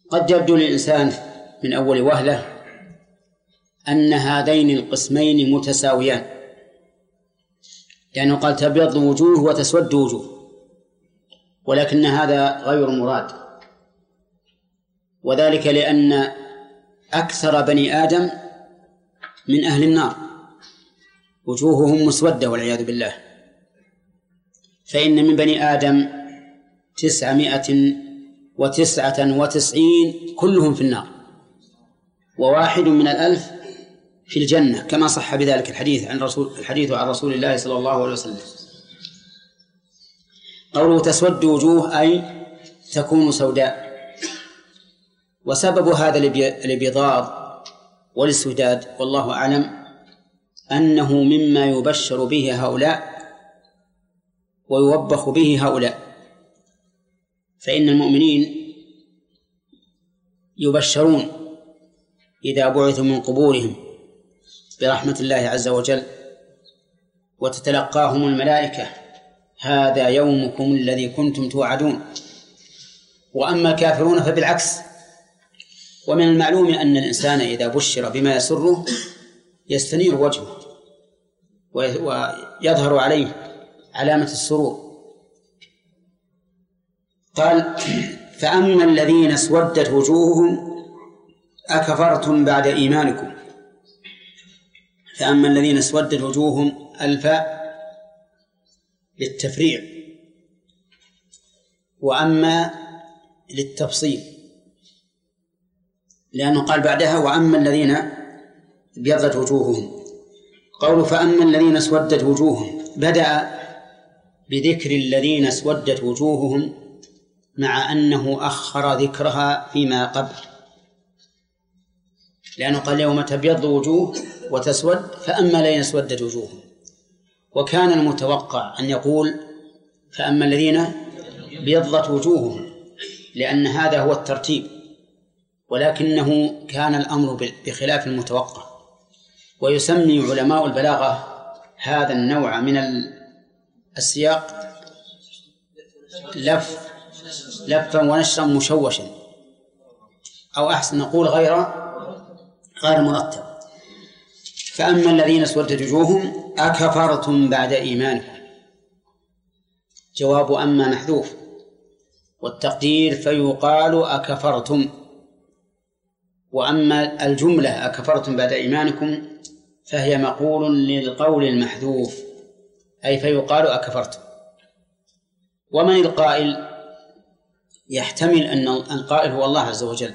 قد يبدو للإنسان من أول وهلة أن هذين القسمين متساويان، لأنه قال تبيض وجوه وتسود وجوه، ولكن هذا غير مراد، وذلك لأن أكثر بني آدم من أهل النار وجوههم مسودة والعياذ بالله، فإن من بني آدم 999 كلهم في النار، وواحد من 1000 في الجنة، كما صح بذلك الحديث عن رسول الله صلى الله عليه وسلم. قوله تسود وجوه أي تكون سوداء. وسبب هذا الابيضاض والاسوداد والله أعلم أنه مما يبشر به هؤلاء ويوبخ به هؤلاء، فإن المؤمنين يبشرون إذا بعثوا من قبورهم برحمة الله عز وجل، وتتلقاهم الملائكة هذا يومكم الذي كنتم توعدون. وأما الكافرون فبالعكس. ومن المعلوم أن الإنسان إذا بشر بما يسره يستنير وجهه ويظهر عليه علامة السرور. قال فأما الذين اسودت وجوههم أكفرتم بعد إيمانكم. فأما الذين اسودت وجوههم الفاء للتفريع، وأما للتفصيل، لأنه قال بعدها وأما الذين ابيضت وجوههم. قوله فأما الذين اسودت وجوههم بدأ بذكر الذين اسودت وجوههم مع أنه أخر ذكرها فيما قبل، لأنه قال يوم تبيض وجوه وتسود فأما الذين اسودت وجوههم، وكان المتوقع أن يقول فأما الذين ابيضت وجوههم، لأن هذا هو الترتيب، ولكنه كان الأمر بخلاف المتوقع. ويسمي علماء البلاغة هذا النوع من السياق لفا ونشرا مشوشا، أو أحسن نقول غير مرتب. فأما الذين اسودت وجوههم أكفرتم بعد إيمانكم. جواب أما محذوف، والتقدير فيقال أكفرتم. وأما الجملة أكفرتم بعد إيمانكم فهي مقول للقول المحذوف، أي فيقال أكفرتم. ومن القائل؟ يحتمل أن القائل هو الله عز وجل،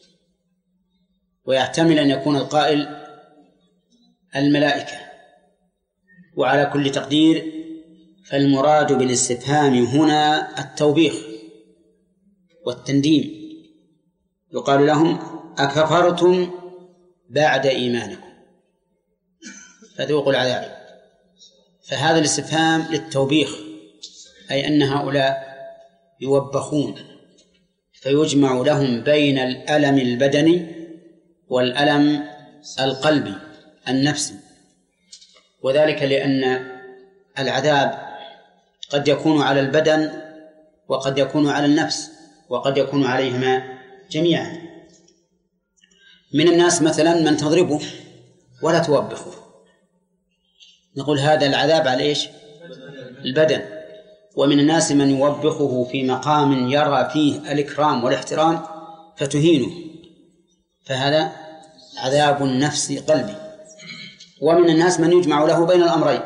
ويحتمل أن يكون القائل الملائكة. وعلى كل تقدير فالمراد بالاستفهام هنا التوبيخ والتنديم. يقال لهم أكفرتم بعد إيمانكم فذوقوا العذاب. فهذا الاستفهام للتوبيخ، أي أن هؤلاء يوبخون، فيجمع لهم بين الألم البدني والألم القلبي النفسي، وذلك لأن العذاب قد يكون على البدن وقد يكون على النفس وقد يكون عليهما جميعا. من الناس مثلا من تضربه ولا توبخه، نقول هذا العذاب على إيش؟ البدن. ومن الناس من يوبخه في مقام يرى فيه الإكرام والاحترام فتهينه، فهذا عذاب نفسي قلبي. ومن الناس من يجمع له بين الأمرين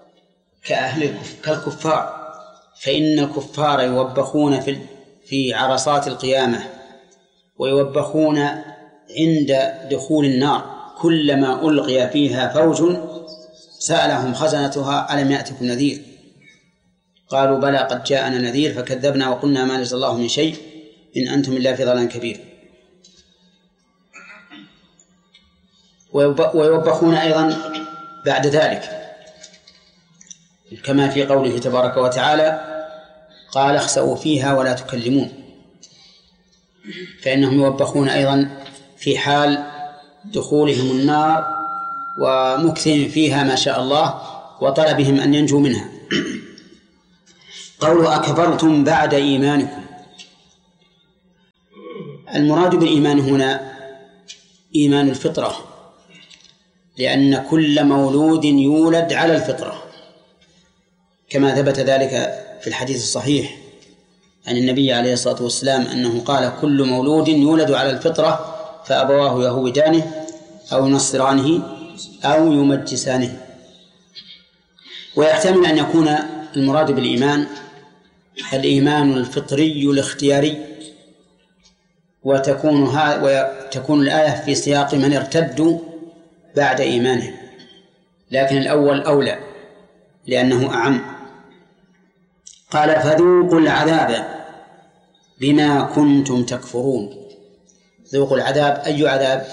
كالكفار، فإن الكفار يوبخون في عرصات القيامة، ويوبخون عند دخول النار كلما ألقي فيها فوج سألهم خزنتها ألم يأتكم نذير؟ قالوا بلى قد جاءنا نذير فكذبنا وقلنا ما نزل الله من شيء إن أنتم إلا في ضلال كبير. ويوبخون أيضا بعد ذلك كما في قوله تبارك وتعالى قال اخسئوا فيها ولا تكلمون، فإنهم يوبخون أيضا في حال دخولهم النار ومكثهم فيها ما شاء الله وطلبهم أن ينجوا منها. قولوا أكفرتم بعد إيمانكم، المراد بالإيمان هنا إيمان الفطرة، لأن كل مولود يولد على الفطرة، كما ثبت ذلك في الحديث الصحيح عن النبي عليه الصلاة والسلام أنه قال: كل مولود يولد على الفطرة فأبواه يهودانه أو ينصرانه أو يمجسانه. ويحتمل أن يكون المراد بالإيمان الإيمان الفطري الاختياري، وتكون الآية في سياق من ارتدوا بعد إيمانه، لكن الأول أولى لأنه أعم. قال: فذوقوا العذاب بما كنتم تكفرون. ذوقوا العذاب، أي عذاب؟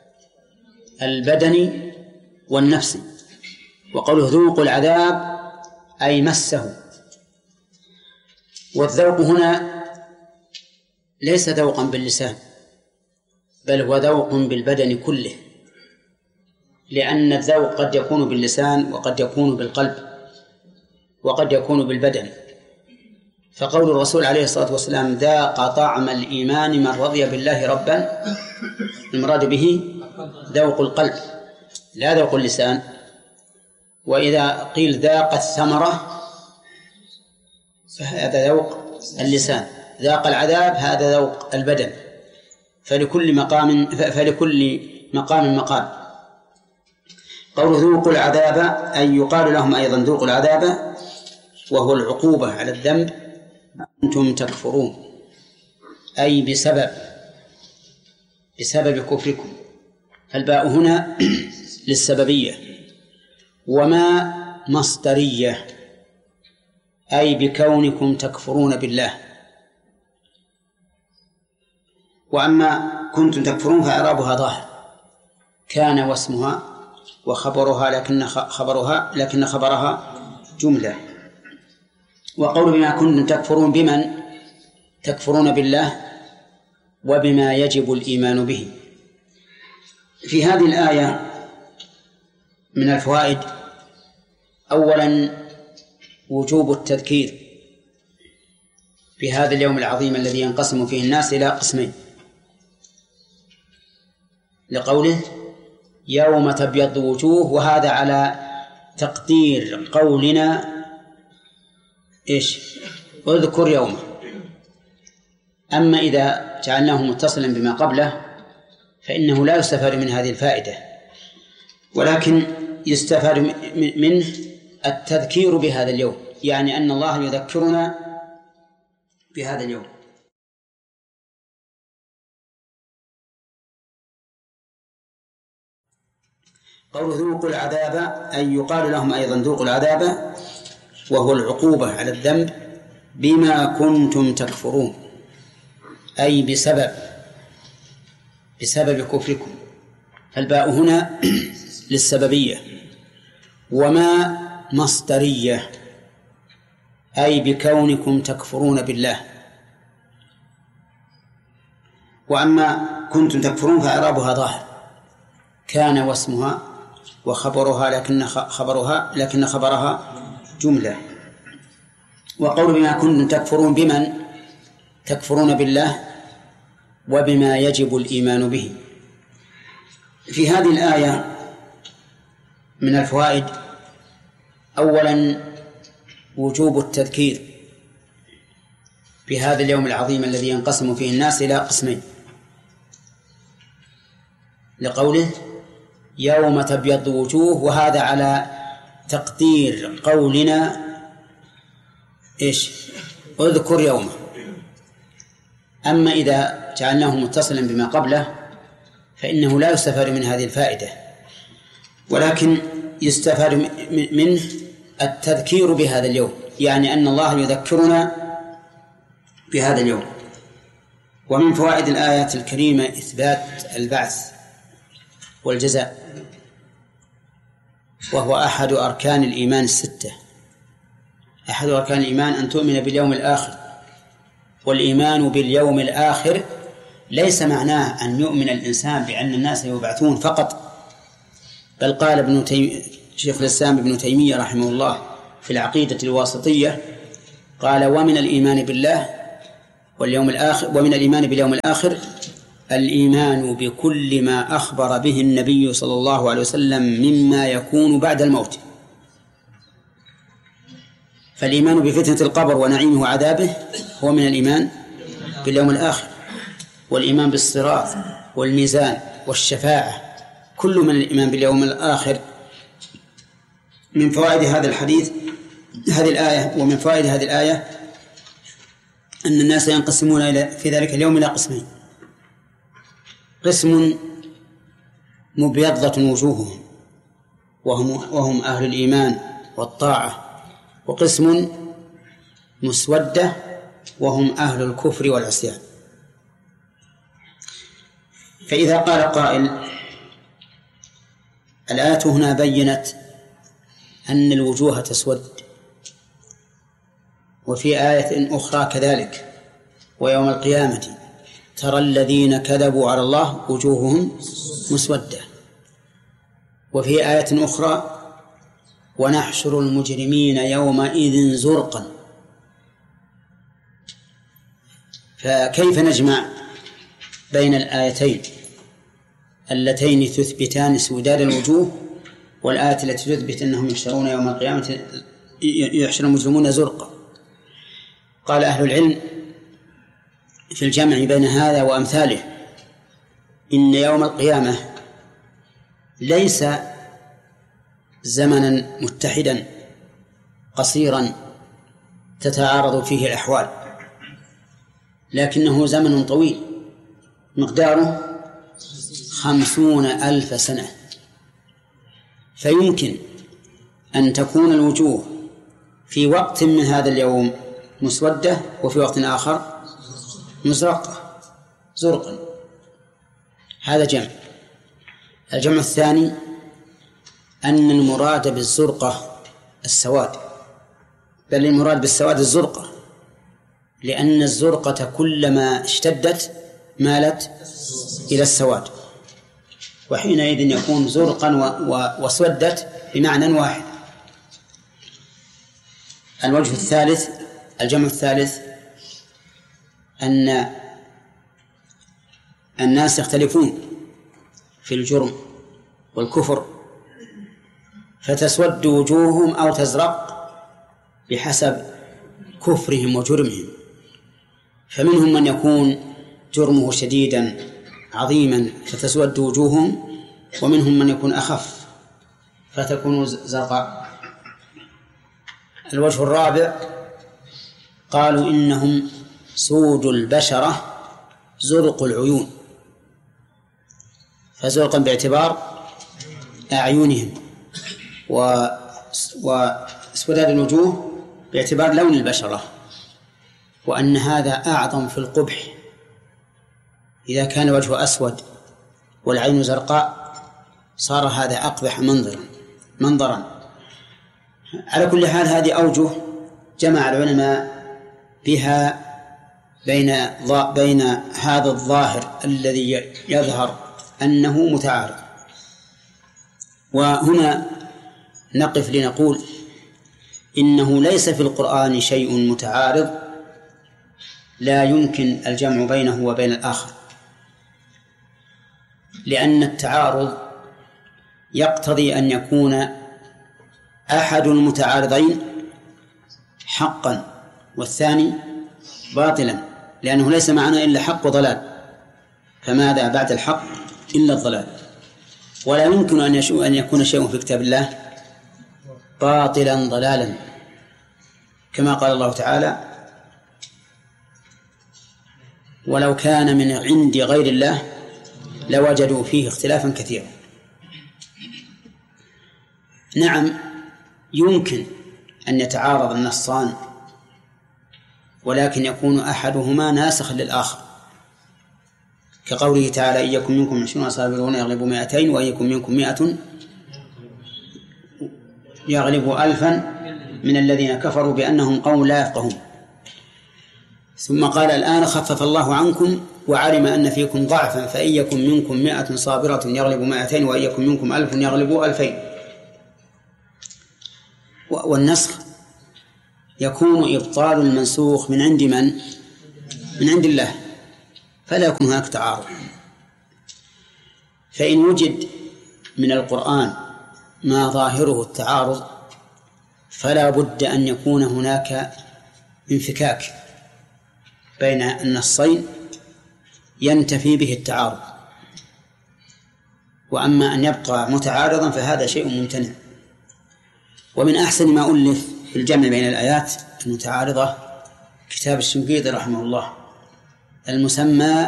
البدني والنفسي. وقوله ذوقوا العذاب أي مسه. والذوق هنا ليس ذوقا باللسان، بل هو ذوق بالبدن كله، لأن الذوق قد يكون باللسان وقد يكون بالقلب وقد يكون بالبدن. فقول الرسول عليه الصلاة والسلام: ذاق طعم الإيمان من رضي بالله ربا، المراد به ذوق القلب لا ذوق اللسان. وإذا قيل ذاق الثمرة فهذا ذوق اللسان، ذاق العذاب هذا ذوق البدن. فلكل مقام مقال. قول ذوقوا العذاب أي يقال لهم أيضا ذوقوا العذاب، وهو العقوبة على الذنب أنتم تكفرون، أي بسبب كفركم. فالباء هنا للسببية. وما مصدرية أي بكونكم تكفرون بالله. وأما كنتم تكفرون فإعرابها ظاهر، كان واسمها وخبرها لكن خبرها جملة. وقول بما كنتم تكفرون، بمن تكفرون بالله وبما يجب الإيمان به. في هذه الآية من الفوائد: أولا وجوب التذكير في هذا اليوم العظيم الذي ينقسم فيه الناس إلى قسمين، لقوله يوم تبيض وجوه، وهذا على تقدير قولنا اذكر يومه. أما إذا جعلناه متصلا بما قبله فإنه لا يستفاد من هذه الفائدة، ولكن يستفاد منه التذكير بهذا اليوم، يعني أن الله يذكرنا بهذا اليوم. قول ذوقوا العذاب أي يقال لهم أيضا ذوقوا العذاب، وهو العقوبة على الذنب بما كنتم تكفرون، أي بسبب كفركم. فالباء هنا للسببية. وما مصدرية أي بكونكم تكفرون بالله. وأما كنتم تكفرون فإعرابها ظاهر، كان واسمها وخبرها لكن خبرها جملة. وقول بما كنتم تكفرون، بمن تكفرون بالله وبما يجب الإيمان به. في هذه الآية من الفوائد: أولا وجوب التذكير في هذا اليوم العظيم الذي ينقسم فيه الناس إلى قسمين، لقوله يوم تبيض وجوه، وهذا على تقدير قولنا اذكر يومه. أما إذا جعلناه متصلا بما قبله فإنه لا يستفاد من هذه الفائدة، ولكن يستفاد منه التذكير بهذا اليوم، يعني أن الله يذكرنا بهذا اليوم. ومن فوائد الآية الكريمة إثبات البعث والجزاء، وهو أحد أركان الإيمان الستة. أحد أركان الإيمان أن تؤمن باليوم الآخر. والإيمان باليوم الآخر ليس معناه أن يؤمن الإنسان بأن الناس يبعثون فقط، بل قال شيخ الإسلام ابن تيمية رحمه الله في العقيدة الواسطية، قال: ومن الإيمان بالله واليوم الآخر، ومن الإيمان باليوم الآخر الإيمان بكل ما أخبر به النبي صلى الله عليه وسلم مما يكون بعد الموت. فالإيمان بفتنة القبر ونعيمه وعذابه هو من الإيمان باليوم الآخر، والإيمان بالصراط والميزان والشفاعة كل من الإيمان باليوم الآخر. من فوائد هذا الحديث هذه الآية، ومن فوائد هذه الآية أن الناس ينقسمون في ذلك اليوم إلى قسمين: قسم مبيضة وجوههم وهم أهل الإيمان والطاعة، وقسم مسودة وهم أهل الكفر والعصيان. فإذا قال قائل: الآية هنا بيّنت أن الوجوه تسود، وفي آية أخرى كذلك: ويوم القيامة ترى الذين كذبوا على الله وجوههم مسودة. وفي آية أخرى: ونحشر المجرمين يومئذ زرقا. فكيف نجمع بين الآيتين اللتين تثبتان سوداد الوجوه والآية التي تثبت أنهم يحشرون يوم القيامة يحشر المجرمون زرقا؟ قال أهل العلم في الجمع بين هذا وأمثاله إن يوم القيامة ليس زمنا متحدا قصيرا تتعارض فيه الأحوال، لكنه زمن طويل مقداره 50,000 سنة. فيمكن أن تكون الوجوه في وقت من هذا اليوم مسودة وفي وقت آخر مزرقة زرقا. هذا جمع. الجمع الثاني أن المراد بالزرقة السواد، بل المراد بالسواد الزرقة، لأن الزرقة كلما اشتدت مالت إلى السواد، وحينئذ يكون زرقا وسودت بمعنى واحد. الوجه الثالث، الجمع الثالث، أن الناس يختلفون في الجرم والكفر، فتسود وجوههم أو تزرق بحسب كفرهم وجرمهم. فمنهم من يكون جرمه شديدا عظيما فتسود وجوههم، ومنهم من يكون أخف فتكون زرقاء. الوجه الرابع قالوا إنهم سود البشرة زرق العيون، فزرقا باعتبار أعينهم، وسوداد الوجوه باعتبار لون البشرة، وأن هذا أعظم في القبح. إذا كان وجهه أسود والعين زرقاء صار هذا أقبح منظرا. على كل حال هذه أوجه جمع العلماء بها بين هذا الظاهر الذي يظهر أنه متعارض. وهنا نقف لنقول إنه ليس في القرآن شيء متعارض لا يمكن الجمع بينه وبين الآخر، لأن التعارض يقتضي أن يكون أحد المتعارضين حقا والثاني باطلا، لأنه ليس معنا إلا حق وضلال، فماذا بعد الحق إلا الضلال. ولا يمكن أن يكون شيء في كتاب الله باطلا ضلالا، كما قال الله تعالى: ولو كان من عند غير الله لوجدوا فيه اختلافا كثيرا. نعم، يمكن أن يتعارض النصان، ولكن يكون أحدهما ناسخا للآخر، كقوله تعالى: إن يكن منكم 20 صابرون يغلبوا 200، وإن يكن منكم 100 يغلبوا 1000 من الذين كفروا بأنهم قوم لا يفقهون. ثم قال: الآن خفف الله عنكم وعلم أن فيكم ضعفا فإن يكن منكم 100 صابرة يغلبوا 200، وإن يكن منكم 1000 يغلبوا 2000. والنسخ يكون إبطال المنسوخ من عند من؟ من عند الله، فلا يكون هناك تعارض. فإن وجد من القرآن ما ظاهره التعارض فلا بد أن يكون هناك انفكاك بين النصين ينتفي به التعارض، وأما أن يبقى متعارضا فهذا شيء ممتنع. ومن أحسن ما ألف في الجمع بين الآيات المتعارضة كتاب الشنقيطي رحمه الله المسمى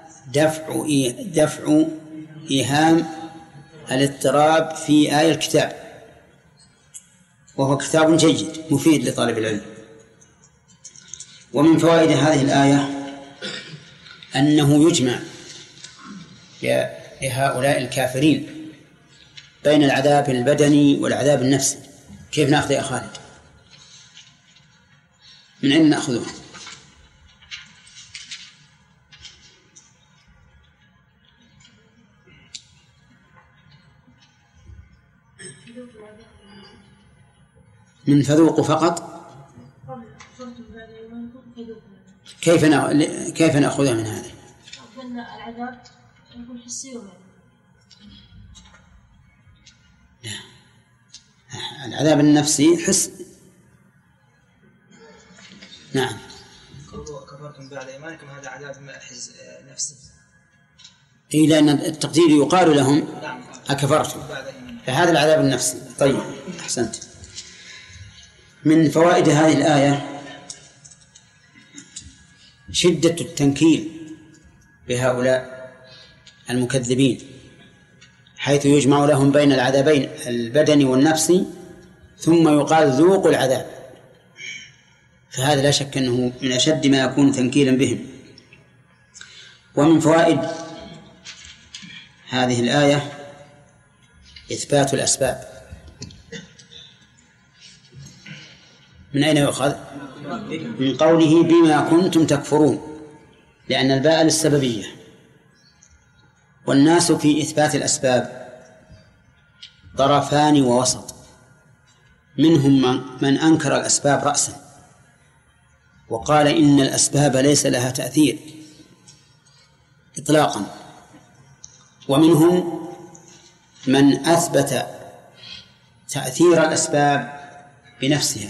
دفع إيهام الاضطراب في آية الكتاب، وهو كتاب جيد مفيد لطالب العلم. ومن فوائد هذه الآية أنه يجمع لهؤلاء الكافرين بين العذاب البدني والعذاب النفسي. كيف نأخذ يا خالد؟ من أين نأخذه؟ من فذوقوا فقط؟ كيف نأخذها من هذا؟ العذاب يكون حسي ومعنوي. العذاب النفسي حس. نعم. كفرتم بعد إيمانكم هذا عذاب نفسي. إيه، لأن التقدير يقال لهم أكفرتم، فهذا العذاب النفسي. طيب، أحسنت. من فوائد هذه الآية شدة التنكيل بهؤلاء المكذبين، حيث يجمع لهم بين العذابين البدني والنفسي ثم يقال ذوقوا العذاب، فهذا لا شك أنه من أشد ما يكون تنكيلا بهم. ومن فوائد هذه الآية إثبات الأسباب. من أين يؤخذ؟ من قوله بما كنتم تكفرون، لأن الباء للسببية. والناس في إثبات الأسباب طرفان ووسط، منهم من أنكر الأسباب رأسا وقال إن الأسباب ليس لها تأثير إطلاقا، ومنهم من أثبت تأثير الأسباب بنفسها،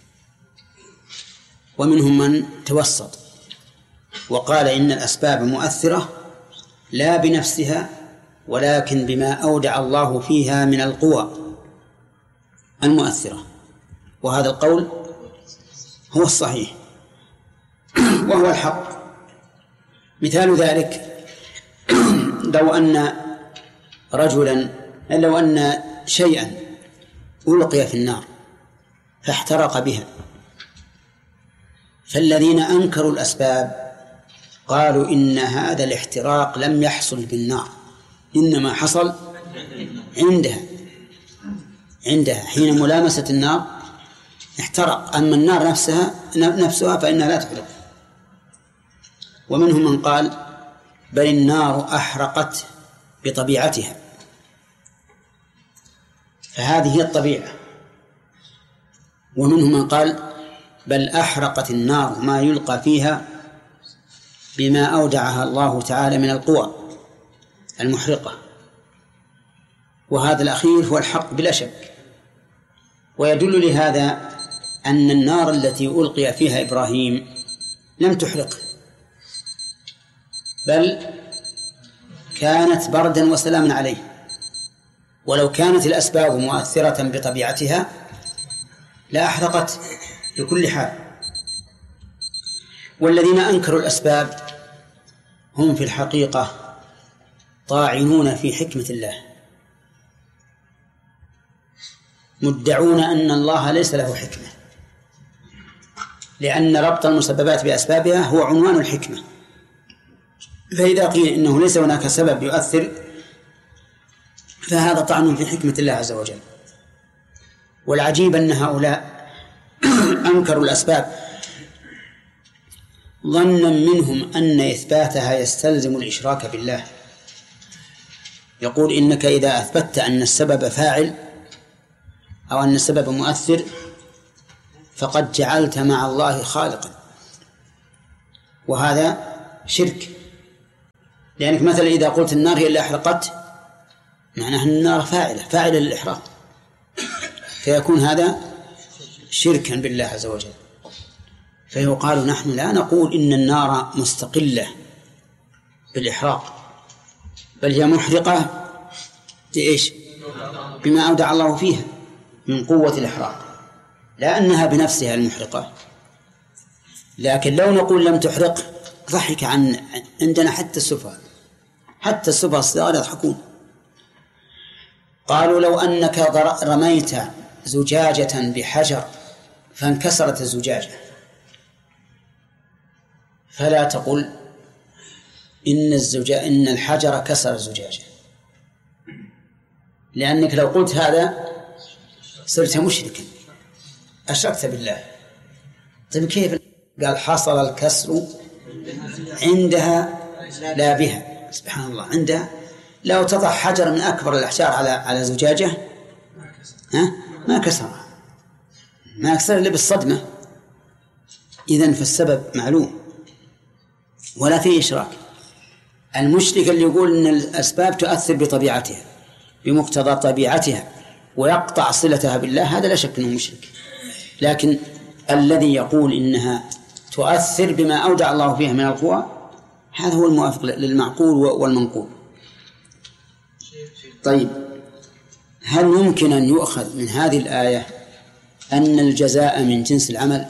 ومنهم من توسط وقال إن الأسباب مؤثرة لا بنفسها ولكن بما أودع الله فيها من القوى المؤثرة، وهذا القول هو الصحيح وهو الحق. مثال ذلك لو أن شيئا ألقي في النار فاحترق بها، فالذين أنكروا الأسباب قالوا إن هذا الاحتراق لم يحصل بالنار، إنما حصل عندها حين ملامسة النار احترق، أما النار نفسها فإنها لا تحرق. ومنهم من قال بل النار أحرقت بطبيعتها، فهذه هي الطبيعة. ومنهم من قال بل أحرقت النار ما يلقى فيها بما أودعها الله تعالى من القوى المحرقة، وهذا الأخير هو الحق بلا شك. ويدل لهذا أن النار التي ألقي فيها إبراهيم لم تحرقه، بل كانت بردا وسلاما عليه، ولو كانت الأسباب مؤثرة بطبيعتها لا أحرقت بكل حال. والذين أنكروا الأسباب هم في الحقيقة طاعنون في حكمة الله، مدعون أن الله ليس له حكمة، لأن ربط المسببات بأسبابها هو عنوان الحكمة. فإذا قيل إنه ليس هناك سبب يؤثر فهذا طعن في حكمة الله عز وجل. والعجيب أن هؤلاء أنكروا الأسباب ظنا منهم أن إثباتها يستلزم الإشراك بالله. يقول إنك إذا أثبتت أن السبب فاعل أو أن السبب مؤثر فقد جعلت مع الله خالقا، وهذا شرك. لأنك مثلا إذا قلت النار هي اللي أحرقت معناه أن النار فاعلة للإحراق، فيكون هذا شركا بالله عز وجل. فيقال نحن لا نقول إن النار مستقلة بالإحراق، بل هي محرقة بإيش؟ بما أودع الله فيها من قوة الإحراق، لا أنها بنفسها المحرقة. لكن لو نقول لم تحرق ضحك عندنا حتى السفهاء الصغار يضحكون. قالوا لو أنك رميت زجاجة بحجر فانكسرت الزجاجة فلا تقل إن الحجر كسر الزجاجة، لأنك لو قلت هذا صرت مشركا، أشركت بالله. طيب كيف؟ قال حصل الكسر عندها لا بها. سبحان الله، عندها. لو تضع حجر من أكبر الأحجار على زجاجة ما كسرها، ما كسر إلا بالصدمة. إذن فالسبب معلوم ولا فيه إشراك. المشرك اللي يقول إن الأسباب تؤثر بطبيعتها بمقتضى طبيعتها ويقطع صلتها بالله، هذا لا شك أنه مشرك. لكن الذي يقول إنها تؤثر بما أودع الله فيها من القوى، هذا هو الموافق للمعقول والمنقول. طيب، هل يمكن أن يؤخذ من هذه الآية أن الجزاء من جنس العمل؟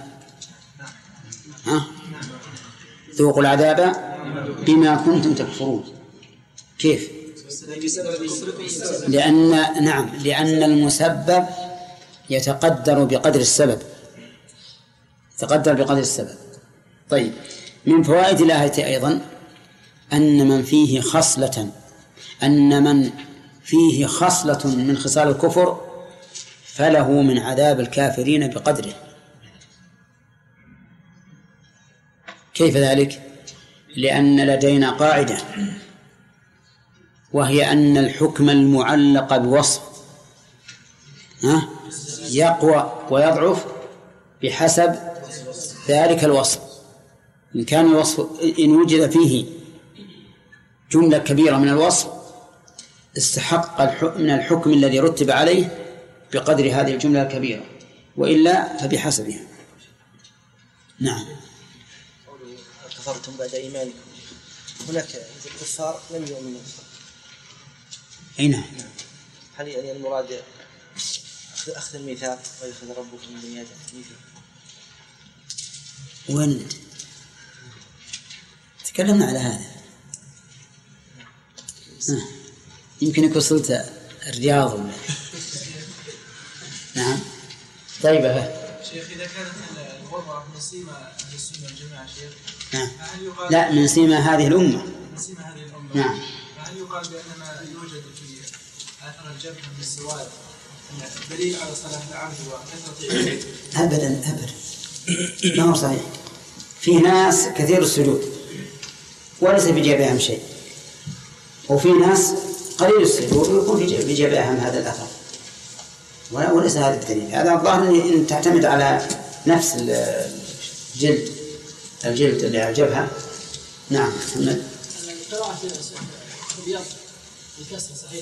ذوقوا العذاب بما كنتم تكفرون. كيف؟ لأن المسبب يتقدر بقدر السبب. طيب، من فوائد الآية أيضا أن من فيه خصلة من خصال الكفر فله من عذاب الكافرين بقدره. كيف ذلك؟ لأن لدينا قاعدة، وهي أن الحكم المعلق بوصف يقوى ويضعف بحسب ذلك الوصف. إن كان الوصف إن وجد فيه جملة كبيرة من الوصف استحق من الحكم الذي رتب عليه بقدر هذه الجملة الكبيرة، وإلا فبحسبها. نعم. كفرتم بعد إيمانكم، هناك الكفار لم يؤمنوا. نعم. هل يعني المراد أخذ الميثاق ويأخذ ربكم من بني آدم ميثاق؟ وين تكلمنا على هذا؟ يمكن يكون وصلت الرياض ولا نعم. طيب شيخ، إذا كانت الغربة من سيما أهل السنة والجماعة شيخ، نعم، لا من سيما هذه الأمة، نعم، فهل يقال بأن ما يوجد في أثر الجبهة من السواد دليل على صلاح العبد وكثرة أبدا ما هو صحيح. في ناس كثير السجود وليس في جبههم شيء، وفي ناس قليل السجود ويكون في جبههم هذا الأثر، وليس هذا الدليل. هذا الظاهر إن تعتمد على نفس الجلد اللي على الجبهة. نعم. محمد. قراءة الرياض بالكسر صحيح؟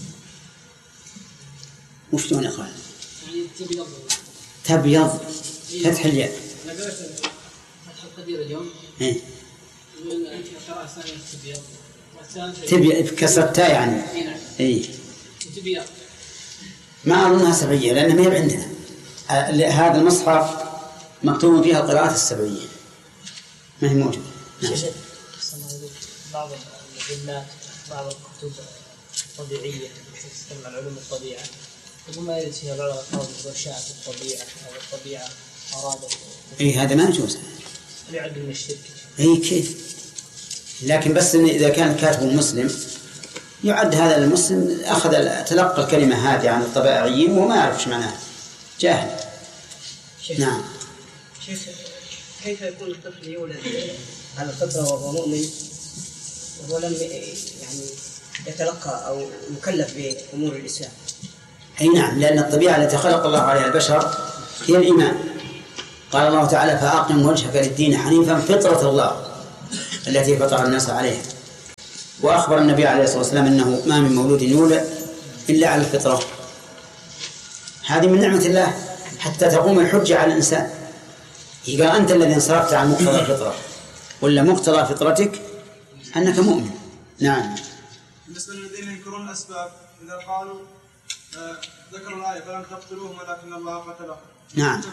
وش دون إقرار؟ يعني تبيض فتح الياء. أنا قرأت فتح القدير اليوم. القراءة الثانية تبيض كسر التاء يعني. إيه. تبيض. ما أظنها سبعية لأنها ما هي عندنا. هذا المصحف مكتوب فيها القراءات السبعية ما هي موجودة. نعم. بعض المجلات بعض الكتب الطبيعية تستمع عن علوم الطبيعة وما يرد فيها بعض الألفاظ وشاعة الطبيعة أو الطبيعة أرادت. إيه هذا ما يجوز. يعد من الشرك. إيه كيف؟ لكن بس إن إذا كان كاتب مسلم يعد هذا المسلم تلقى الكلمة هذه عن الطبيعيين وما يعرف ايش معناها، جاهل. نعم. شيخ، كيف يكون الطفل يولد على الفطرة وهو مؤمن وهو لم يعني يتلقى أو مكلف بأمور الإسلام؟ أي نعم، لأن الطبيعة التي خلق الله عليها البشر هي الإيمان. قال الله تعالى: فأقم وجهك للدين حنيفا فطرة الله التي فطر الناس عليها. وأخبر النبي عليه الصلاة والسلام أنه ما من مولود يولد إلا على الفطرة. هذه من نعمة الله حتى تقوم الحجة على الإنسان. إذا أنت الذي انصرفت عن مقتضى الفطرة ولا مقتضى فطرتك أنك مؤمن. نعم. بالنسبة للذين ينكرون الأسباب إذا قالوا ذكروا الآية فلم تقتلوهم ولكن الله قتلهم. نعم.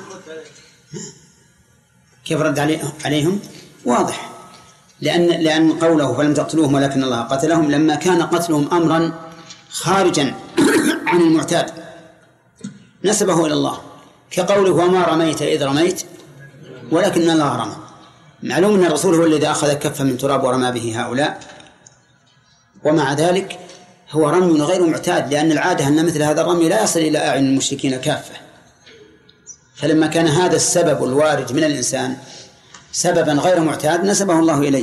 كيف رد عليهم؟ واضح، لأن قوله فلم تقتلوهم ولكن الله قتلهم لما كان قتلهم أمرا خارجا عن المعتاد نسبه إلى الله، كقوله وما رميت إذ رميت ولكن الله رمى. معلوم أن الرسول هو الذي أخذ كفا من تراب ورمى به هؤلاء، ومع ذلك هو رمي غير معتاد، لأن العادة أن مثل هذا الرمي لا يصل إلى أعين المشركين كافة. فلما كان هذا السبب الوارد من الإنسان سببا غير معتاد نسبه الله إليه.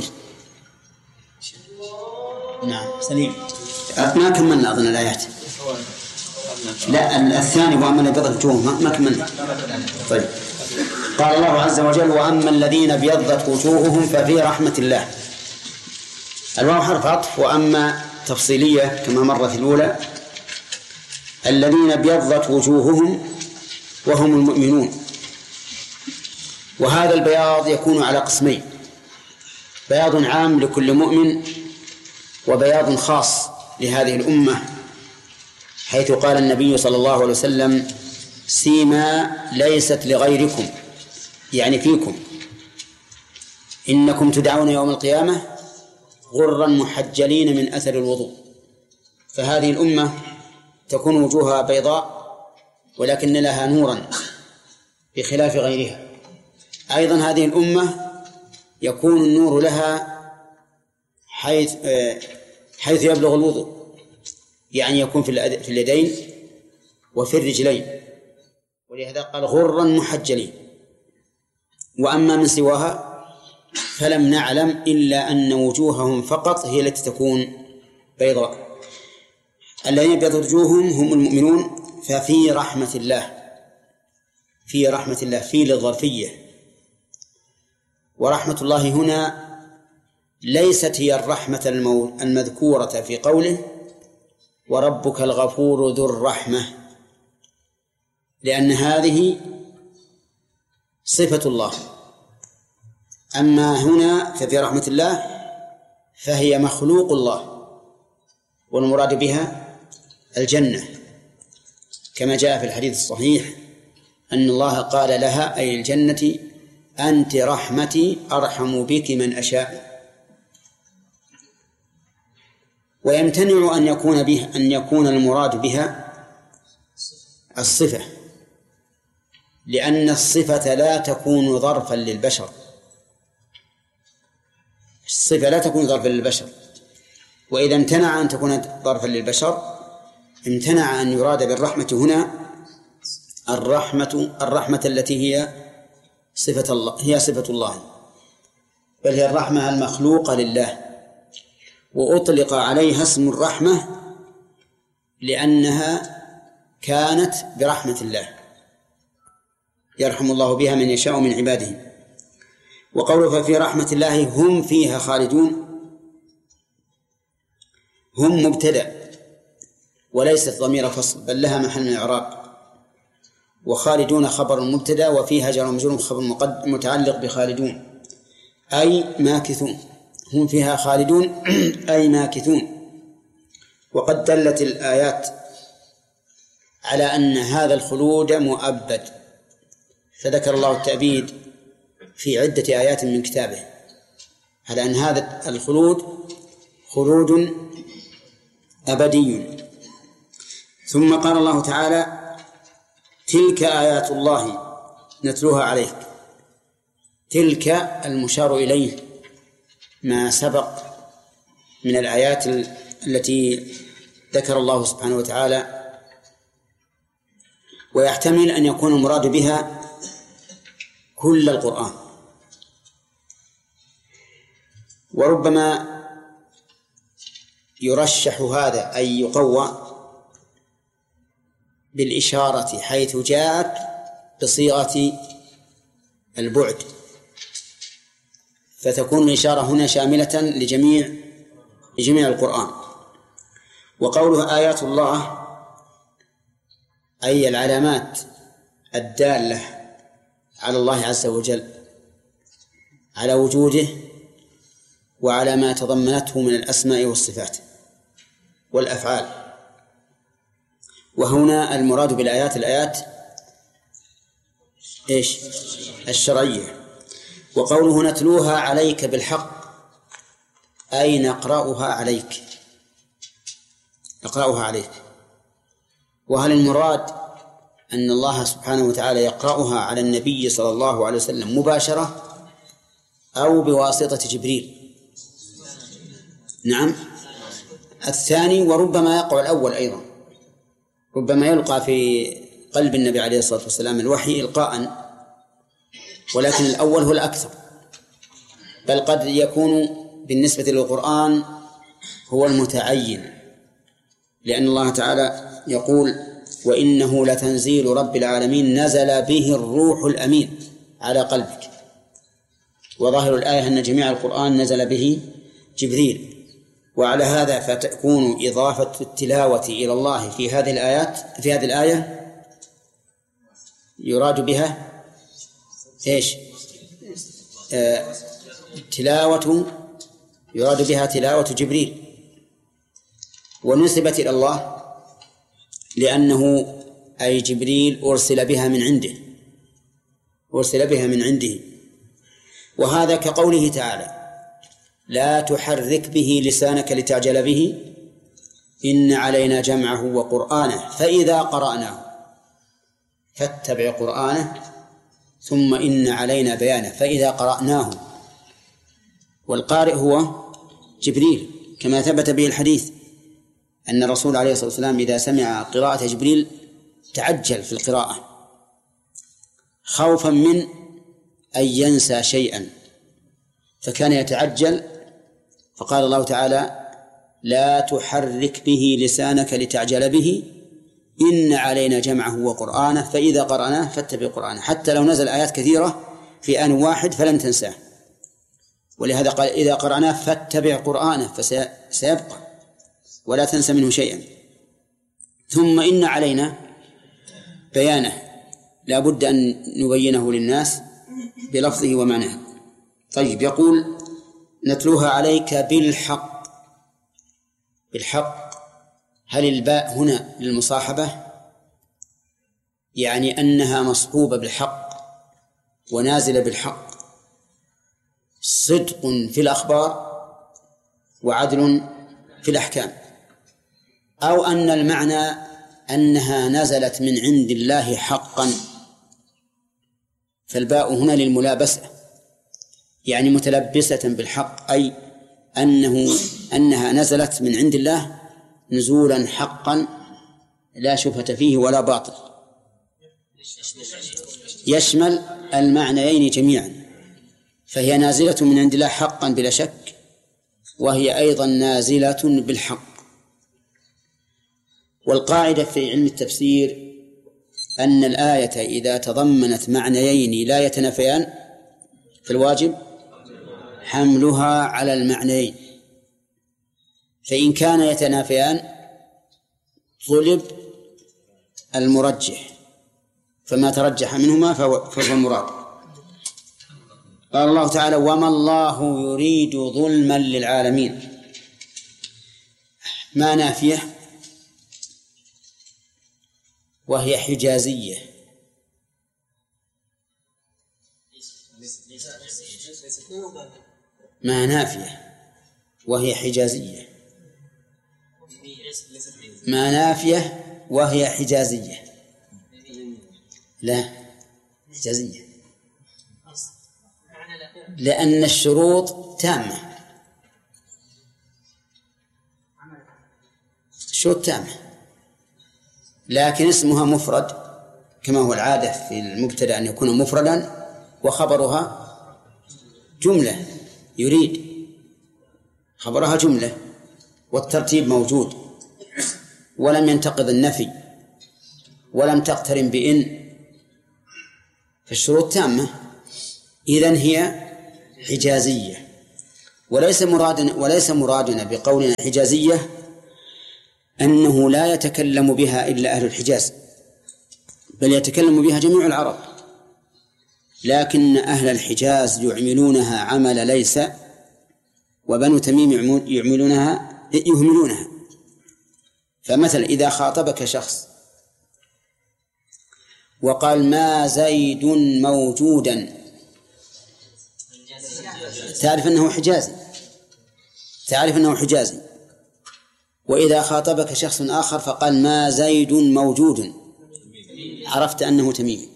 نعم سليم. ما كملنا أظن الآيات. لا الثاني وأما الذين ابيضت وجوههم ما كملنا. طيب قال الله عز وجل وأما الذين ابيضت وجوههم ففي رحمة الله. الواو حرف عطف، وأما تفصيلية كما مرت الأولى. الذين ابيضت وجوههم وهم المؤمنون. وهذا البياض يكون على قسمين: بياض عام لكل مؤمن وبياض خاص لهذه الأمة، حيث قال النبي صلى الله عليه وسلم سيما ليست لغيركم، يعني فيكم، إنكم تدعون يوم القيامة غرا محجلين من أثر الوضوء. فهذه الأمة تكون وجوهها بيضاء ولكن لها نورا بخلاف غيرها. أيضا هذه الأمة يكون النور لها حيث يبلغ الوضوء، يعني يكون في اليدين وفي الرجلين، ولهذا قال غرا محجلين. وأما من سواها فلم نعلم إلا أن وجوههم فقط هي التي تكون بيضاء. الذين ابيضت وجوههم هم المؤمنون. ففي رحمة الله، في رحمة الله في للظرفية، ورحمة الله هنا ليست هي الرحمة المذكورة في قوله وربك الغفور ذو الرحمة، لأن هذه صفة الله. أما هنا ففي رحمة الله فهي مخلوق الله، والمراد بها الجنة، كما جاء في الحديث الصحيح أن الله قال لها أي الجنة أنت رحمتي أرحم بك من أشاء. ويمتنع أن يكون المراد بها الصفة، لأن الصفة لا تكون ظرفا للبشر، الصفة لا تكون ظرفا للبشر. وإذا امتنع أن تكون ظرفا للبشر امتنع أن يراد بالرحمة هنا الرحمة التي هي صفة الله، هي صفة الله، بل هي الرحمة المخلوقة لله. وأطلق عليها اسم الرحمة لأنها كانت برحمة الله يرحم الله بها من يشاء من عباده. وقوله ففي رحمة الله هم فيها خالدون، هم مبتدأ وليست ضمير فصل بل لها محل من الإعراب، وخالدون خبر مبتدأ وفيها جار ومجرور خبر متعلق بخالدون أي ماكثون. هم فيها خالدون أي ماكثون. وقد دلت الآيات على أن هذا الخلود مؤبد، فذكر الله التأبيد في عدة آيات من كتابه على أن هذا الخلود خلود أبدي. ثم قال الله تعالى تلك آيات الله نتلوها عليك. تلك المشار إليه ما سبق من الآيات التي ذكر الله سبحانه وتعالى، ويحتمل أن يكون المراد بها كل القرآن، وربما يرشح هذا أي يقوى بالإشارة حيث جاءت بصيغة البعد، فتكون الإشارة هنا شاملة لجميع القرآن. وقوله آيات الله أي العلامات الدالة على الله عز وجل، على وجوده وعلى ما تضمنته من الأسماء والصفات والأفعال. وهنا المراد بالآيات الآيات إيش؟ الشرعية. وقوله نتلوها عليك بالحق أي نقرأها عليك، نقرأها عليك. وهل المراد أن الله سبحانه وتعالى يقرأها على النبي صلى الله عليه وسلم مباشرة أو بواسطة جبريل؟ نعم الثاني، وربما يقع الأول أيضا، ربما يلقى في قلب النبي عليه الصلاة والسلام الوحي إلقاء، ولكن الأول هو الأكثر، بل قد يكون بالنسبة للقرآن هو المتعين، لأن الله تعالى يقول وإنه لتنزيل رب العالمين نزل به الروح الأمين على قلبك. وظاهر الآية أن جميع القرآن نزل به جبريل، وعلى هذا فتكون إضافة التلاوة إلى الله في هذه الآيات، في هذه الآية يراد بها إيش؟ يراد بها تلاوة جبريل، ونسبت إلى الله لأنه أي جبريل أرسل بها من عنده. وهذا كقوله تعالى لا تحرك به لسانك لتعجل به إن علينا جمعه وقرآنه فإذا قرأناه فاتبع قرآنه ثم إن علينا بيانه فإذا قرأناه. والقارئ هو جبريل، كما ثبت به الحديث أن الرسول عليه الصلاة والسلام إذا سمع قراءة جبريل تعجل في القراءة خوفا من أن ينسى شيئا، فكان يتعجل، فقال الله تعالى لا تحرك به لسانك لتعجل به إن علينا جمعه وقرآنه فإذا قرأناه فاتبع قرآنه، حتى لو نزل آيات كثيرة في آن واحد فلن تنساه. ولهذا قال إذا قرأناه فاتبع قرآنه، فسيبقى ولا تنسى منه شيئا. ثم إن علينا بيانه، لا بد أن نبينه للناس بلفظه ومعناه. طيب، يقول نتلوها عليك بالحق. بالحق، هل الباء هنا للمصاحبة؟ يعني أنها مصحوبة بالحق ونازلة بالحق، صدق في الأخبار وعدل في الأحكام، أو أن المعنى أنها نزلت من عند الله حقا، فالباء هنا للملابسة، يعني متلبسة بالحق، أي أنها نزلت من عند الله نزولا حقا لا شبهة فيه ولا باطل، يشمل المعنيين جميعا، فهي نازلة من عند الله حقا بلا شك، وهي أيضا نازلة بالحق. والقاعدة في علم التفسير أن الآية إذا تضمنت معنيين لا يتنافيان فالواجب حملها على المعنيين، فإن كان يتنافيان طلب المرجح، فما ترجح منهما فهو المراد. قال الله تعالى وما الله يريد ظلما للعالمين، ما نافية وهي حجازية، ما نافية وهي حجازية، ما نافية وهي حجازية، لا حجازية، لأن الشروط تامة، الشروط تامة، لكن اسمها مفرد كما هو العادة في المبتدأ أن يكون مفردا وخبرها جملة، يريد خبرها جملة والترتيب موجود، ولم ينتقض النفي ولم تقترن بإن، فالشروط تامة، إذن هي حجازية. وليس مرادنا بقولنا حجازية أنه لا يتكلم بها إلا أهل الحجاز، بل يتكلم بها جميع العرب، لكن أهل الحجاز يعملونها عمل ليس، وبنو تميم يهملونها. فمثلا إذا خاطبك شخص وقال ما زيد موجودا، تعرف أنه حجازي. وإذا خاطبك شخص آخر فقال ما زيد موجود، عرفت أنه تميمي.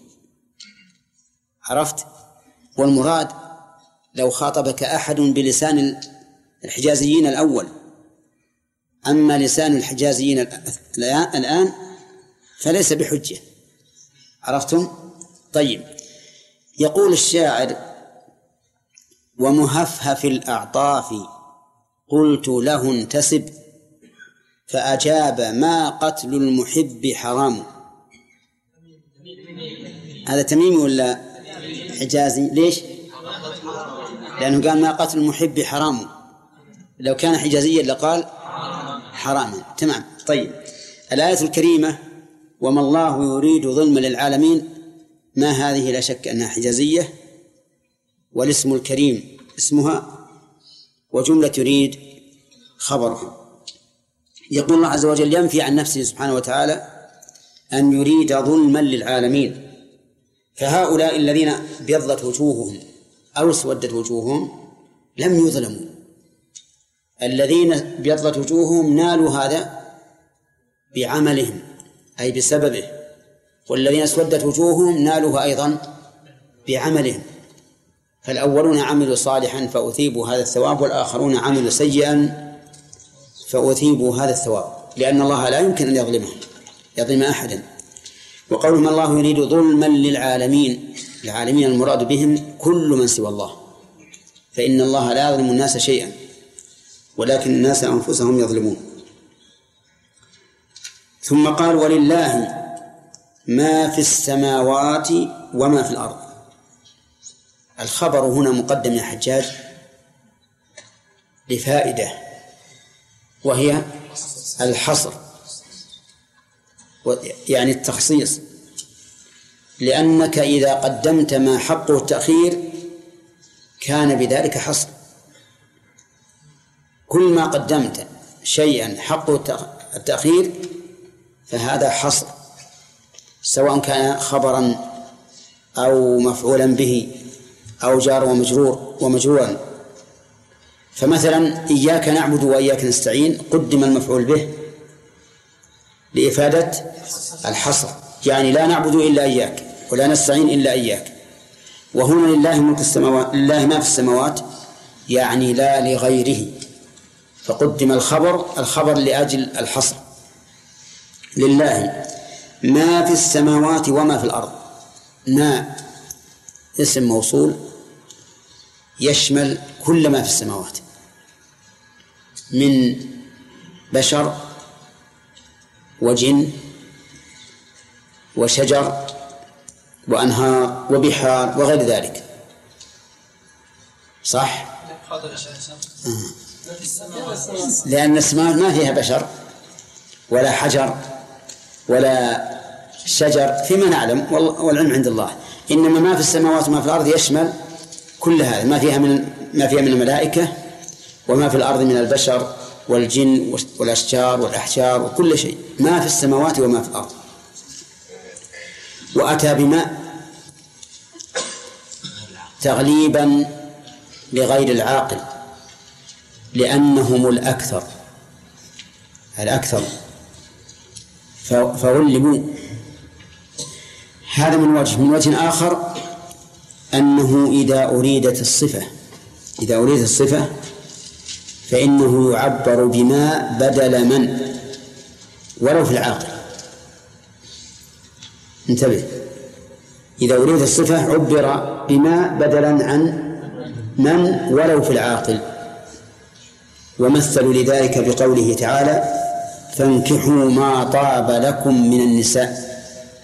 عرفت؟ والمراد لو خاطبك أحد بلسان الحجازيين الأول، أما لسان الحجازيين الآن فليس بحجة. عرفتم؟ طيب، يقول الشاعر ومهفهف الأعطاف قلت له انتسب فأجاب ما قتل المحب حرام. هذا تميمي ولا حجازي؟ ليش؟ لأنه قال ما قتل المحب حرام، لو كان حجازيا لقال حراما. تمام. طيب، الآية الكريمة وما الله يريد ظلما للعالمين، ما هذه لا شك أنها حجازية، والاسم الكريم اسمها، وجملة يريد خبرها. يقول الله عز وجل ينفي عن نفسه سبحانه وتعالى أن يريد ظلما للعالمين، فهؤلاء الذين بيضت وجوههم أو اسودت وجوههم لم يظلموا. الذين بيضت وجوههم نالوا هذا بعملهم أي بسببه، والذين اسودت وجوههم نالوها أيضا بعملهم. فالأولون عملوا صالحا فأثيبوا هذا الثواب، والآخرون عملوا سيئا فأثيبوا هذا الثواب، لأن الله لا يمكن أن يظلم أحدا. وقولهم الله يريد ظلما للعالمين، العالمين المراد بهم كل من سوى الله، فإن الله لا يظلم الناس شيئا ولكن الناس أنفسهم يظلمون. ثم قال ولله ما في السماوات وما في الأرض. الخبر هنا مقدم يا حجاج لفائدة، وهي الحصر، يعني التخصيص، لأنك إذا قدمت ما حقه التأخير كان بذلك حصر. كل ما قدمت شيئا حقه التأخير فهذا حصر، سواء كان خبرا أو مفعولا به أو جار ومجرورا. فمثلا إياك نعبد وإياك نستعين قدم المفعول به لإفادة الحصر، يعني لا نعبد إلا إياك ولا نستعين إلا إياك. وهنا لله ملك السماوات، لله ما في السماوات، يعني لا لغيره، فقدم الخبر لأجل الحصر. لله ما في السماوات وما في الأرض. ما اسم موصول يشمل كل ما في السماوات من بشر وجن وشجر وأنهار وبحار وغير ذلك. صح؟ لأن السماوات ما فيها بشر ولا حجر ولا شجر فيما نعلم، والعلم عند الله. إنما ما في السماوات وما في الأرض يشمل كل هذا، ما فيها من الملائكة وما في الأرض من البشر والجن والأشجار والأحجار وكل شيء، ما في السماوات وما في الأرض. وأتى بما تغليبا لغير العاقل، لأنهم الأكثر فغلبوا. هذا من وجه آخر أنه إذا أريدت الصفة فإنه يعبر بما بدل من ولو في العاقل. انتبه، إذا أريد الصفة عبر بما بدلا عن من ولو في العاقل. ومثلوا لذلك بقوله تعالى فانكحوا ما طاب لكم من النساء،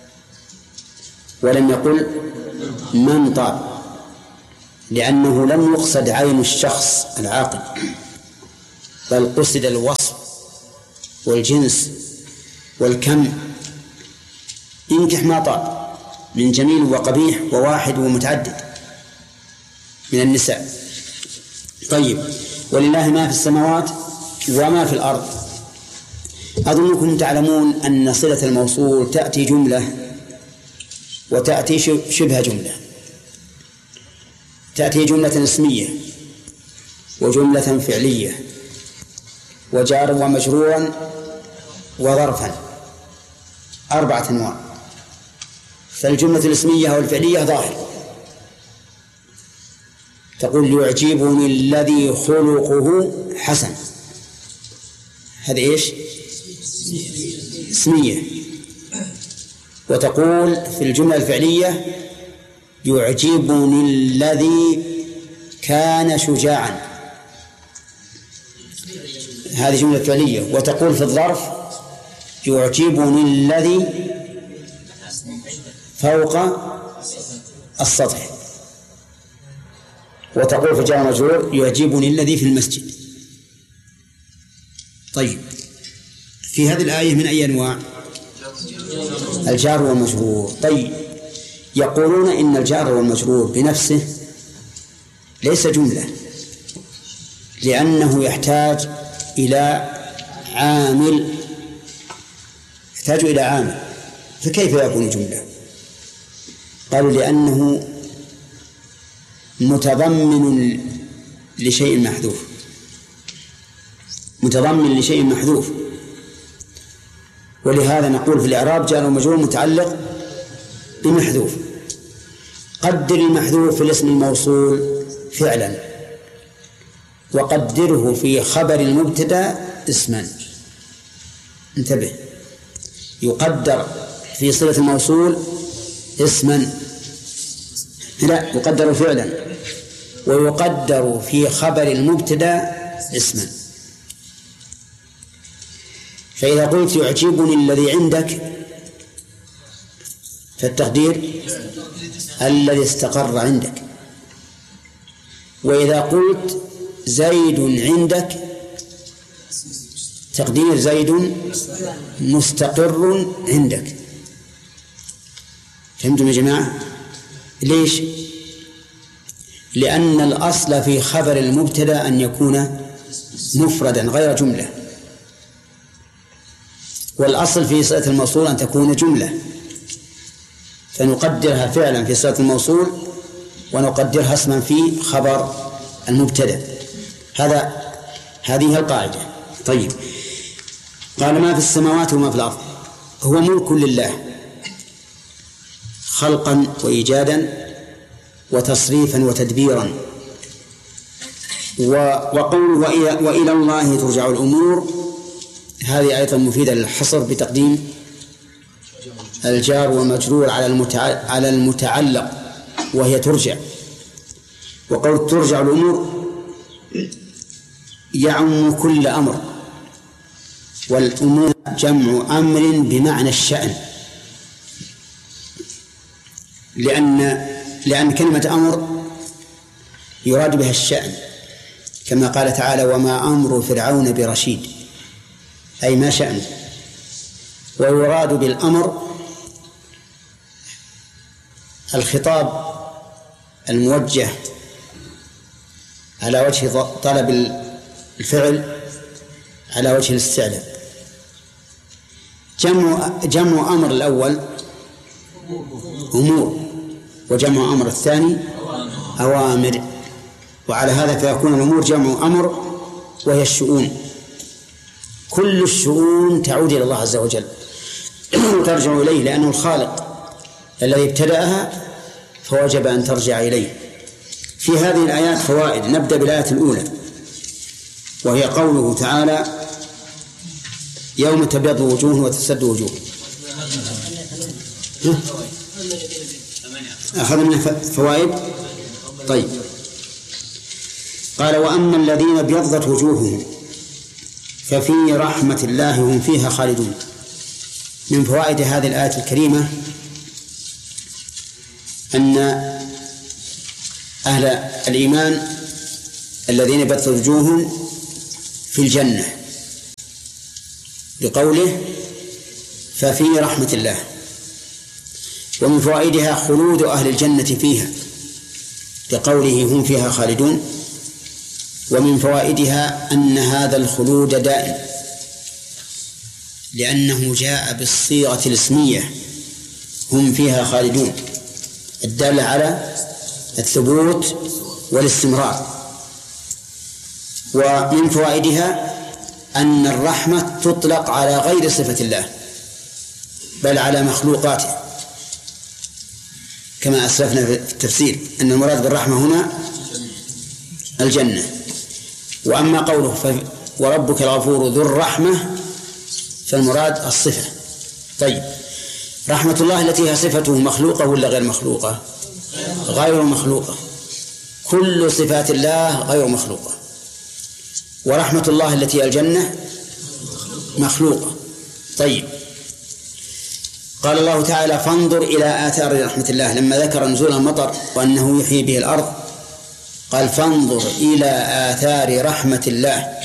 ولم يقل من طاب، لأنه لم يقصد عين الشخص العاقل، بل قصد الوصف والجنس والكم. انكح ما طاب من جميل وقبيح وواحد ومتعدد من النساء. طيب، ولله ما في السماوات وما في الأرض. أظنكم تعلمون أن صلة الموصول تأتي جملة وتأتي شبه جملة. تأتي جملة اسمية وجملة فعلية وجار ومجرورا وظرفا، 4 أنواع. فالجملة الاسمية والفعلية ظاهر، تقول يعجبني الذي خلقه حسن، هذا إيش؟ اسمية. وتقول في الجملة الفعلية يعجبني الذي كان شجاعا، هذه جملة فعلية. وتقول في الظرف يعجبني الذي فوق السطح. وتقول في جار مجرور يعجبني الذي في المسجد. طيب، في هذه الآية من أي أنواع؟ الجار والمجرور. طيب، يقولون إن الجار والمجرور بنفسه ليس جملة، لأنه يحتاج إلى عامل، يحتاج إلى عامل، فكيف يكون جملة؟ قالوا لأنه متضمن لشيء محذوف، متضمن لشيء محذوف. ولهذا نقول في الإعراب جار ومجرور متعلق بمحذوف. قدر المحذوف في الاسم الموصول فعلا، وقدره في خبر المبتدأ اسما. انتبه، يقدر في صلة الموصول اسما، لا، يقدر فعلا، ويقدر في خبر المبتدأ اسما. فإذا قلت يعجبني الذي عندك فالتقدير الذي استقر عندك. وإذا قلت زيد عندك تقدير زيد مستقر عندك. فهمتم يا جماعة؟ ليش؟ لأن الأصل في خبر المبتدأ أن يكون مفردا غير جملة، والأصل في صلة الموصول أن تكون جملة، فنقدرها فعلا في صلة الموصول ونقدرها اسما في خبر المبتدأ. هذه القاعدة. طيب، قال ما في السماوات وما في الأرض هو ملك لله خلقا وإيجادا وتصريفا وتدبيرا. وقول وإلى الله ترجع الأمور، هذه أيضا مفيدة للحصر بتقديم الجار والمجرور على المتعلق وهي ترجع. وقول ترجع الأمور يعم كل أمر، والأمور جمع أمر بمعنى الشأن، لأن كلمة أمر يراد بها الشأن، كما قال تعالى وما أمر فرعون برشيد، أي ما شأنه. ويراد بالأمر الخطاب الموجه على وجه طلب الفعل على وجه الاستعلاء. جمع أمر الأول أمور، وجمع أمر الثاني أوامر، وعلى هذا فيكون الأمور جمع أمر وهي الشؤون. كل الشؤون تعود إلى الله عز وجل وترجع إليه، لأنه الخالق الذي ابتدأها فوجب أن ترجع إليه. في هذه الآيات فوائد. نبدأ بالآية الأولى وهي قوله تعالى يوم تبيض وجوه وتسود وجوه. أخذ من فوائد. طيب، قال وأما الذين ابيضت وجوههم ففي رحمة الله هم فيها خالدون. من فوائد هذه الآية الكريمة أن أهل الإيمان الذين ابيضت وجوههم في الجنة، بقوله ففي رحمة الله. ومن فوائدها خلود أهل الجنة فيها كقوله هم فيها خالدون. ومن فوائدها أن هذا الخلود دائم، لأنه جاء بالصيغة الاسمية هم فيها خالدون الدالة على الثبوت والاستمرار. ومن فوائدها أن الرحمة تطلق على غير صفة الله بل على مخلوقاته، كما أسلفنا في التفسير أن المراد بالرحمة هنا الجنة. وأما قوله وربك الغفور ذو الرحمة فالمراد الصفة. طيب، رحمة الله التي هي صفته مخلوقة ولا غير مخلوقة؟ غير مخلوقة. كل صفات الله غير مخلوقة. ورحمة الله التي هي الجنة مخلوقة. طيب، قال الله تعالى فانظر إلى آثار رحمة الله لما ذكر نزول المطر وأنه يحيي به الأرض، قال فانظر إلى آثار رحمة الله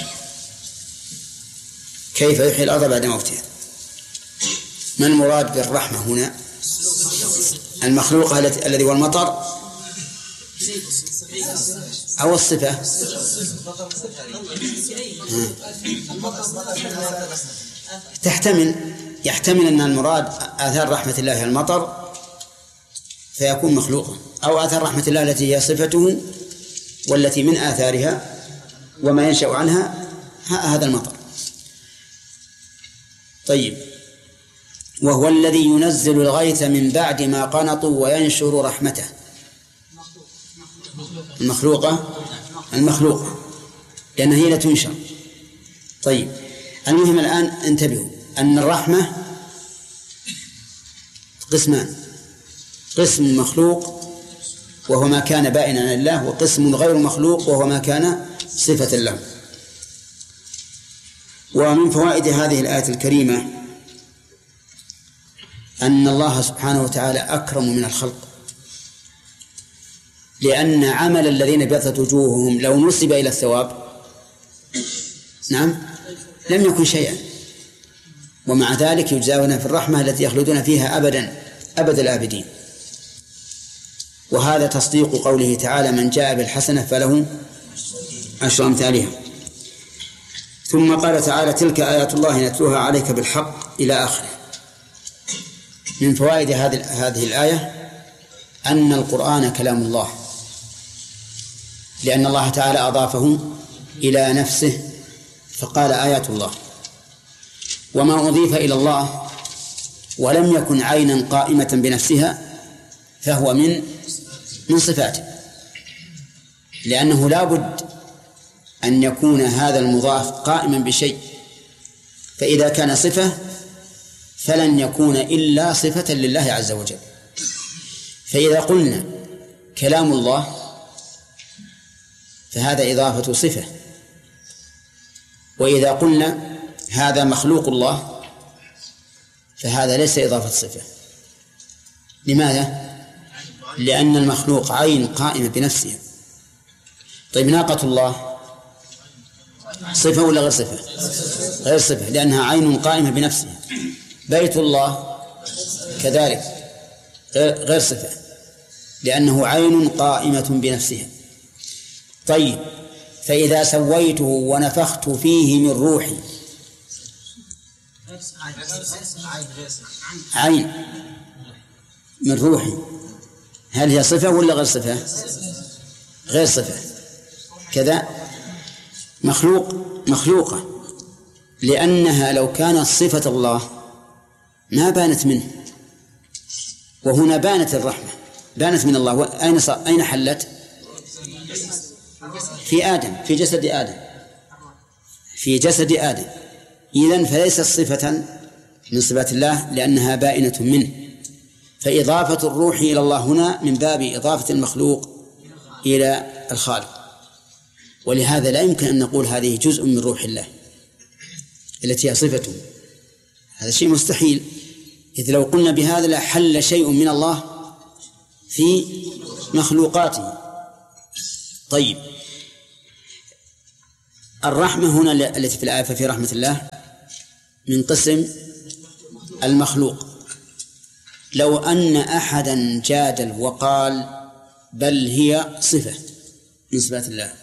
كيف يحيي الأرض بعد موتها. ما المراد بالرحمة هنا؟ المخلوق الذي هو المطر أو الصفة؟ يحتمل أن المراد آثار رحمة الله المطر فيكون مخلوقا، أو آثار رحمة الله التي هي صفته والتي من آثارها وما ينشأ عنها هذا المطر. طيب، وهو الذي ينزل الغيث من بعد ما قنطوا وينشر رحمته. المخلوقة لأنها هي لا تنشر. طيب، المهم الآن انتبهوا أن الرحمة قسمان: قسم مخلوق وهو ما كان بائنا لله، وقسم غير مخلوق وهو ما كان صفة له. ومن فوائد هذه الآية الكريمة أن الله سبحانه وتعالى أكرم من الخلق، لأن عمل الذين ابيضت وجوههم لو نسب إلى الثواب لم يكن شيئا، ومع ذلك يجزاون في الرحمة التي يخلدون فيها أبد الآبدين. وهذا تصديق قوله تعالى من جاء بالحسنة فله 10 أمثالها. ثم قال تعالى تلك آيات الله نتلوها عليك بالحق إلى آخره. من فوائد هذه الآية أن القرآن كلام الله، لأن الله تعالى أضافه إلى نفسه فقال آيات الله. وما أضيف إلى الله ولم يكن عينا قائمة بنفسها فهو من صفاته، لأنه لا بد أن يكون هذا المضاف قائما بشيء، فإذا كان صفة فلن يكون إلا صفة لله عز وجل. فإذا قلنا كلام الله فهذا إضافة صفة، وإذا قلنا هذا مخلوق الله فهذا ليس إضافة صفة. لماذا؟ لأن المخلوق عين قائمة بنفسها. طيب، ناقة الله صفة ولا غير صفة؟ غير صفة، لأنها عين قائمة بنفسها. بيت الله كذلك غير صفة، لأنه عين قائمة بنفسها. طيب، فإذا سويته ونفخت فيه من روحي، عين من روحي، هل هي صفة ولا غير صفة؟ غير صفة. كذا مخلوقة، لأنها لو كانت صفة الله ما بانت منه، وهنا بانت الرحمة، بانت من الله. أين حلت؟ في آدم، في جسد آدم، في جسد آدم. إذن فليست صفة من صفات الله لأنها بائنة منه. فإضافة الروح إلى الله هنا من باب إضافة المخلوق إلى الخالق، ولهذا لا يمكن أن نقول هذه جزء من روح الله التي هي صفته. هذا شيء مستحيل، إذ لو قلنا بهذا لحل شيء من الله في مخلوقاته. طيب، الرحمة هنا التي في الآية ففي رحمة الله من قسم المخلوق، لو أن أحدا جادل وقال بل هي صفة من صفات الله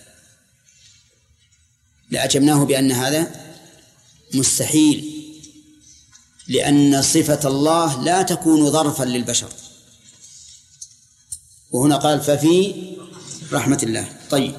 لأجبناه بأن هذا مستحيل، لأن صفة الله لا تكون ظرفا للبشر، وهنا قال ففي رحمة الله. طيب،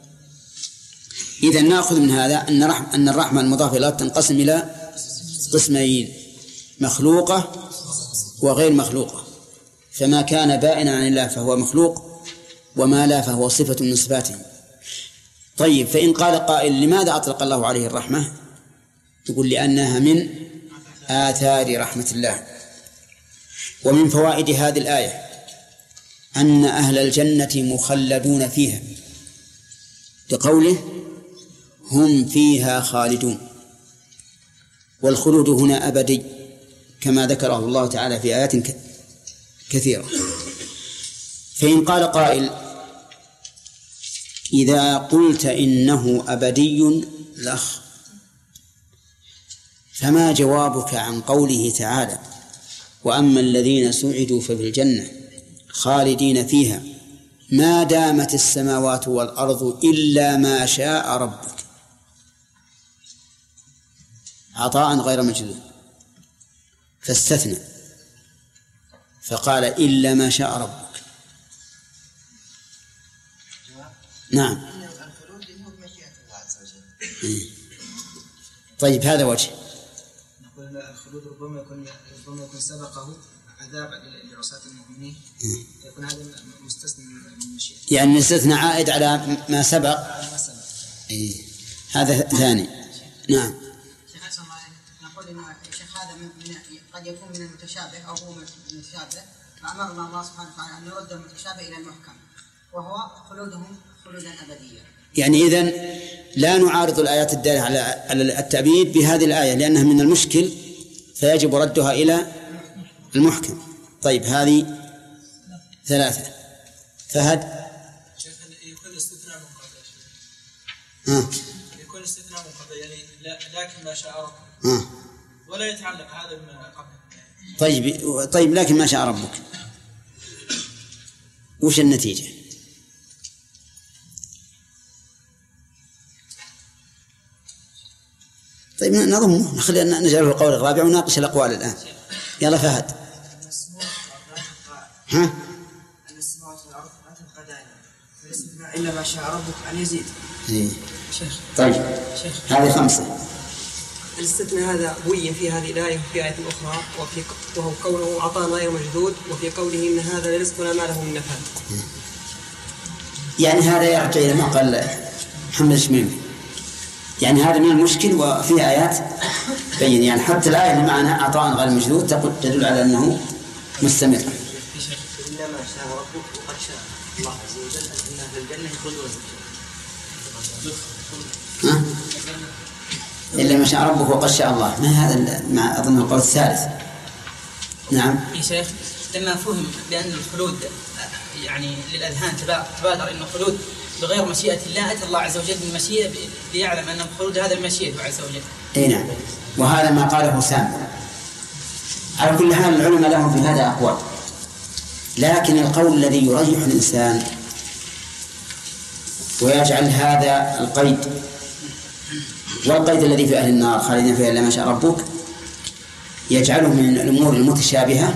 إذن نأخذ من هذا أن الرحمة المضافة إلى تنقسم إلى قسمين: مخلوقة وغير مخلوقة، فما كان بائنا عن الله فهو مخلوق، وما لا فهو صفة من صفاته. طيب، فإن قال قائل لماذا أطلق الله عليه الرحمة؟ تقول لأنها من آثار رحمة الله. ومن فوائد هذه الآية أن أهل الجنة مخلدون فيها، بقوله هم فيها خالدون، والخلود هنا أبدي كما ذكره الله تعالى في آيات كثيرة. فإن قال قائل إذا قلت إنه أبدي لخ، فما جوابك عن قوله تعالى وأما الذين سعدوا ففي الجنة خالدين فيها ما دامت السماوات والأرض إلا ما شاء ربك، عطاء غير مجدود، فاستثنى فقال إلا ما شاء ربك. نعم. طيب، هذا وجه. نقول الخلود ربما يكون سبقه عذاب لعصاة المؤمنين، يكون هذا مستثنى من المشيئة، يعني الاستثناء عائد على ما سبق. هذا ثاني. نعم. شيخ نقول إن الشيخ هذا قد يكون من المتشابه أو هو من المتشابه، فأمرنا الله سبحانه وتعالى أن نرد المتشابه إلى المحكم، وهو خلودهم خلودا أبديا. يعني إذن لا نعارض الآيات الدالة على التأبيد بهذه الآية لأنها من المشكل، فيجب ردها إلى المحكم. طيب، هذه ثلاثة. فهد. يكون استثناء منقطع. يكون استثناء منقطع يعني لكن ما شاء ربك. ولا يتعلق هذا بما قبل. طيب، لكن ما شاء ربك، وش النتيجة؟ طيب، نضمه، نخلينا نجعله القول الرابع ونناقش الأقوال الآن. يلا فهد. ها؟ السماوات والأرض لا تبقى دائما، إلا ما شاء ربك أن يزيد. طيب، هذه 5. الاستثناء هذا بين في هذه الآية وفي آية أخرى، وهو قوله عطاء غير مجدود، وفي قوله إن هذا لرزقنا ما له من نفاد. يعني هذا يرجع إلى ما قال محمد الشميمي، يعني هذا من المشكل، وفيه آيات بين، يعني حتى الآية اللي معنا عطاء غير مجدود تدل على أنه مستمر. إلا ما شاء ربك وقد شاء الله عز وجل أن أهل الجنة يخلدون. إلا ما شاء ربك وقد شاء الله، ما هذا مع أظن القول الثالث. نعم يا شيخ، لما فهم بأن الخلود يعني للأذهان تبادر إنه خلود بغير مشيئة الله، أتى الله عز وجل بالمشيئة ليعلم أن الخلود هذا المشيئة عز وجل. أي نعم، وهذا ما قاله سام. على كل حال العلماء لهم في هذا أقوال، لكن القول الذي يرجح الإنسان ويجعل هذا القيد والقيد الذي في أهل النار خالدين فيها إلا ما شاء ربك يجعله من الأمور المتشابهة،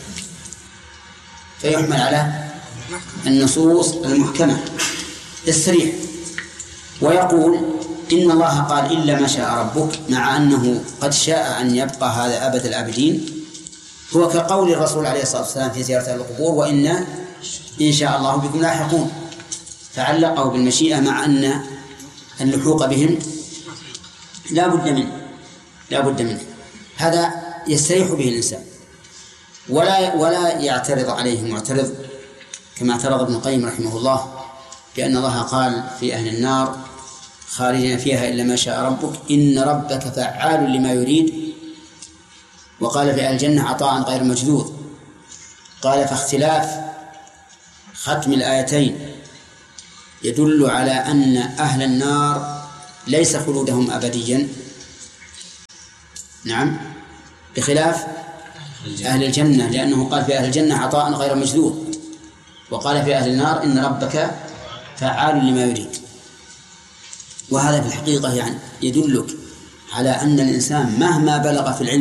فيحمل على النصوص المحكمة الصريح، ويقول إن الله قال إلا ما شاء ربك، مع أنه قد شاء أن يبقى هذا أبد الآبدين، هو كقول الرسول عليه الصلاة والسلام في زيارة القبور وإنا إن شاء الله بكم لاحقون، فعلقه بالمشيئة مع أن اللحوق بهم لا بد منه. هذا يستريح به الإنسان، ولا يعترض عليه معترض كما اعترض ابن القيم رحمه الله بأن الله قال في أهل النار خالدين فيها إلا ما شاء ربك إن ربك فعال لما يريد، وقال في أهل الجنة عطاء غير مجدود. قال فاختلاف ختم الآيتين يدل على أن أهل النار ليس خلودهم أبديا، نعم، بخلاف أهل الجنة، لأنه قال في أهل الجنة عطاء غير مجذوذ، وقال في أهل النار إن ربك فعال لما يريد. وهذا في الحقيقة يعني يدلك على أن الإنسان مهما بلغ في العلم